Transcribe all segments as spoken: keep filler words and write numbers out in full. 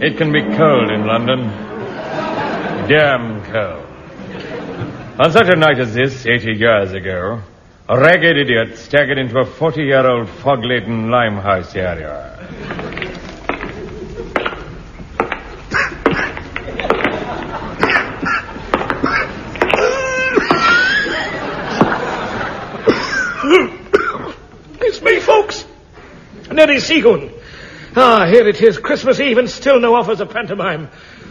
It can be cold in London. Damn cold. On such a night as this, eighty years ago, a ragged idiot staggered into a forty-year-old fog-laden Limehouse area. It's me, folks. Neddy Seagoon. Ah, here it is, Christmas Eve, and still no offers of pantomime.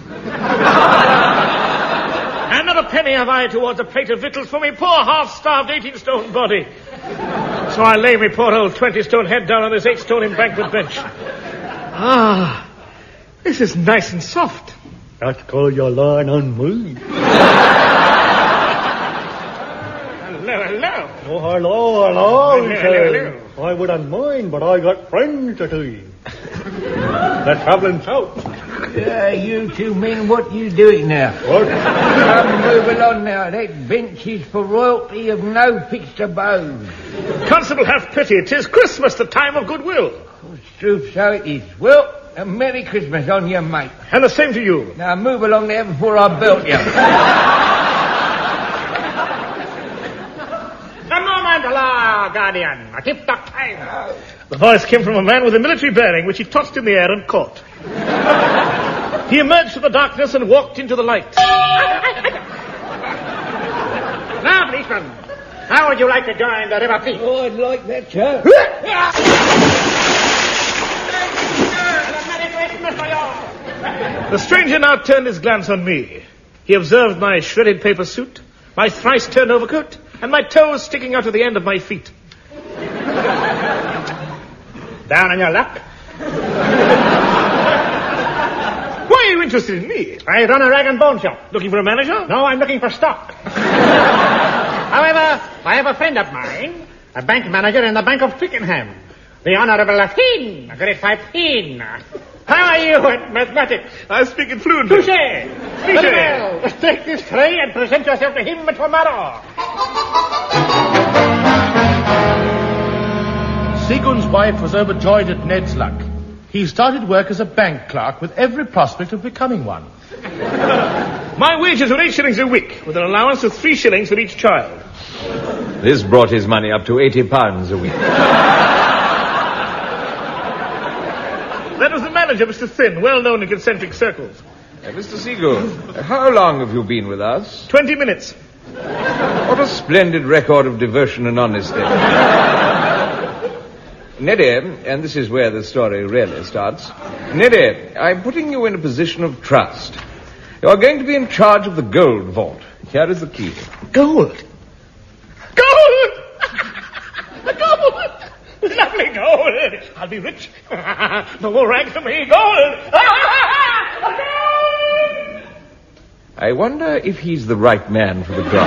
And not a penny have I towards a plate of victuals for me poor half-starved eighteen-stone body. So I lay me poor old twenty-stone head down on this eight-stone embankment bench. Ah, this is nice and soft. That's called your line on me. Hello, hello. Oh, hello, hello, Hello, sir. hello. I wouldn't mind, but I got friends to see. They're travelling south. Uh, you two men, what you doing now? What? Come, move along now. That bench is for royalty of no fixed abode. Constable, have pity. It is Christmas, the time of goodwill. It's true, so it is. Well, a Merry Christmas on you, mate. And the same to you. Now move along there before I belt you. A moment, la, Guardian. A tip-top time. The voice came from a man with a military bearing, which he tossed in the air and caught. He emerged from the darkness and walked into the light. Now, policeman, how would you like to join the River Thief? Oh, I'd like that, sir. The stranger now turned his glance on me. He observed my shredded paper suit, my thrice-turned overcoat, and my toes sticking out of the end of my feet. Down on your luck? Why are you interested in me? I run a rag and bone shop. Looking for a manager? No, I'm looking for stock. However, I have a friend of mine, a bank manager in the Bank of Twickenham, the Honourable Athene, a great Fifteen. How are you at mathematics? I speak it fluently. Touché! Very well. Take this tray and present yourself to him tomorrow. Seagoon's wife was overjoyed at Ned's luck. He started work as a bank clerk with every prospect of becoming one. My wages were eight shillings a week, with an allowance of three shillings for each child. This brought his money up to eighty pounds a week. That was the manager, Mister Thin, well known in concentric circles. Uh, Mister Seagoon, how long have you been with us? Twenty minutes. What a splendid record of devotion and honesty. Neddy, and this is where the story really starts. Neddy, I'm putting you in a position of trust. You are going to be in charge of the gold vault. Here is the key. Gold? Gold! Gold! Lovely gold! I'll be rich. No more rags for me. Gold! Gold! I wonder if he's the right man for the job.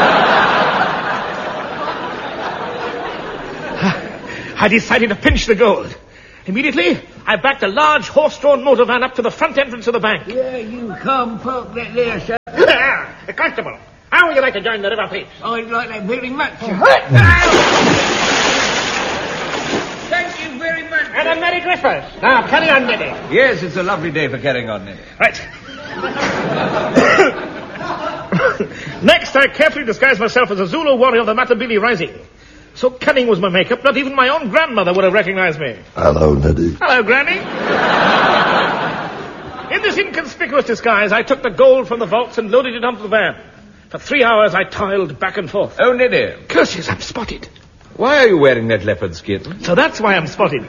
I decided to pinch the gold. Immediately, I backed a large horse-drawn motor van up to the front entrance of the bank. Yeah, you come park that there, sir. The constable, how would you like to join the River Thieves? I'd like that very much, sir. Thank you very much. And a Merry Christmas. Now, carry on, Neddy. Yes, it's a lovely day for carrying on, Neddy. Right. Next, I carefully disguised myself as a Zulu warrior of the Matabele Rising. So cunning was my makeup, not even my own grandmother would have recognized me. Hello, Neddy. Hello, Granny. In this inconspicuous disguise, I took the gold from the vaults and loaded it onto the van. For three hours, I toiled back and forth. Oh, Neddy. Curses, I'm spotted. Why are you wearing that leopard skin? So that's why I'm spotted.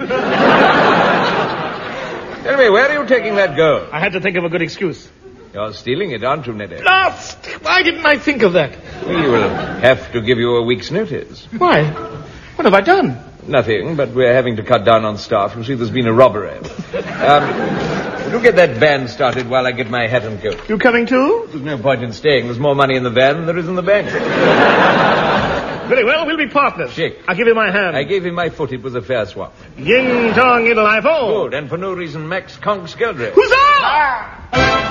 Tell me, where are you taking that gold? I had to think of a good excuse. You're stealing it, aren't you, Neddy? Lost! Why didn't I think of that? We will have to give you a week's notice. Why? What have I done? Nothing, but we're having to cut down on staff. You see, there's been a robbery. Um, will you get that van started while I get my hat and coat? You coming too? There's no point in staying. There's more money in the van than there is in the bank. Very well, we'll be partners. Shake. I'll give you my hand. I gave him my foot. It was a fair swap. Ying tong idle I fall. Good, and for no reason, Max Conk Skeldrick. Huzzah!